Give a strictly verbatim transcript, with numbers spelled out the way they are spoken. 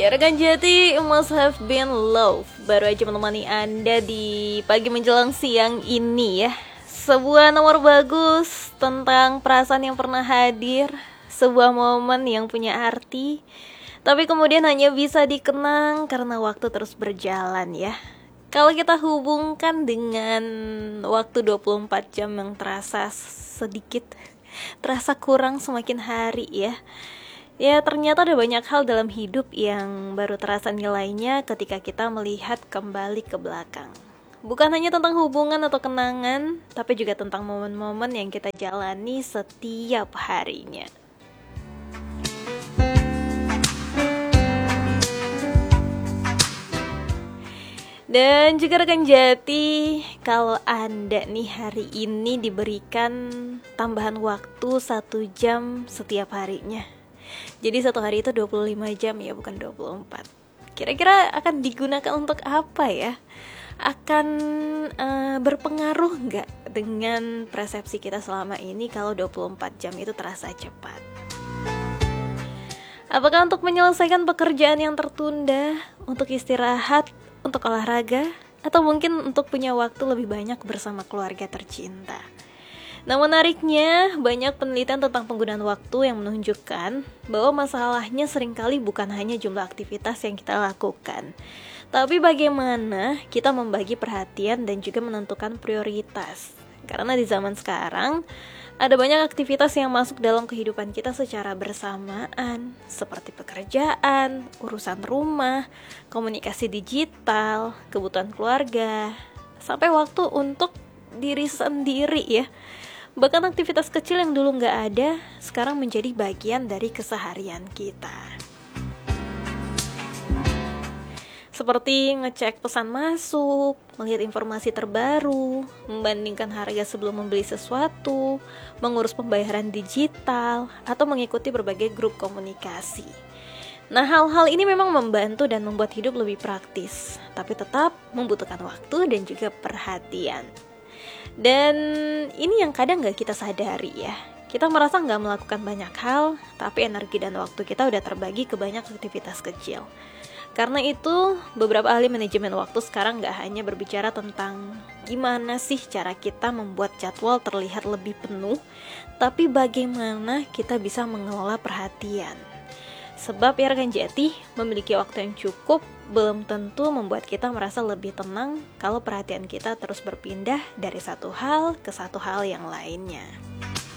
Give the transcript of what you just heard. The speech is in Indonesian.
Ya rekan Jati, Must Have Been Love baru aja menemani Anda di pagi menjelang siang ini ya. Sebuah nomor bagus tentang perasaan yang pernah hadir, sebuah momen yang punya arti, tapi kemudian hanya bisa dikenang karena waktu terus berjalan ya. Kalau kita hubungkan dengan waktu dua puluh empat jam yang terasa sedikit, terasa kurang semakin hari ya. Ya ternyata ada banyak hal dalam hidup yang baru terasa nilainya ketika kita melihat kembali ke belakang. Bukan hanya tentang hubungan atau kenangan, tapi juga tentang momen-momen yang kita jalani setiap harinya. Dan juga rekan Jati, kalau Anda nih hari ini diberikan tambahan waktu satu jam setiap harinya, jadi satu hari itu dua puluh lima jam ya, bukan dua puluh empat. Kira-kira akan digunakan untuk apa ya? Akan uh, berpengaruh nggak dengan persepsi kita selama ini kalau dua puluh empat jam itu terasa cepat? Apakah untuk menyelesaikan pekerjaan yang tertunda, untuk istirahat, untuk olahraga, atau mungkin untuk punya waktu lebih banyak bersama keluarga tercinta? Nah menariknya, banyak penelitian tentang penggunaan waktu yang menunjukkan bahwa masalahnya seringkali bukan hanya jumlah aktivitas yang kita lakukan, tapi bagaimana kita membagi perhatian dan juga menentukan prioritas. Karena di zaman sekarang, ada banyak aktivitas yang masuk dalam kehidupan kita secara bersamaan, seperti pekerjaan, urusan rumah, komunikasi digital, kebutuhan keluarga, sampai waktu untuk diri sendiri ya. Bahkan aktivitas kecil yang dulu gak ada, sekarang menjadi bagian dari keseharian kita. Seperti ngecek pesan masuk, melihat informasi terbaru, membandingkan harga sebelum membeli sesuatu, mengurus pembayaran digital, atau mengikuti berbagai grup komunikasi. Nah, hal-hal ini memang membantu dan membuat hidup lebih praktis, tapi tetap membutuhkan waktu dan juga perhatian. Dan ini yang kadang gak kita sadari ya. Kita merasa gak melakukan banyak hal, tapi energi dan waktu kita udah terbagi ke banyak aktivitas kecil. Karena itu, beberapa ahli manajemen waktu sekarang gak hanya berbicara tentang gimana sih cara kita membuat jadwal terlihat lebih penuh, tapi bagaimana kita bisa mengelola perhatian. Sebab ya rekan Jati, memiliki waktu yang cukup belum tentu membuat kita merasa lebih tenang kalau perhatian kita terus berpindah dari satu hal ke satu hal yang lainnya.